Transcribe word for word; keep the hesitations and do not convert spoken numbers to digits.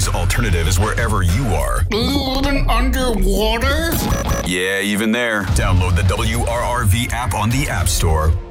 Philly's alternative is wherever you are. Even underwater? Yeah, even there. Download the W R R V app on the App Store.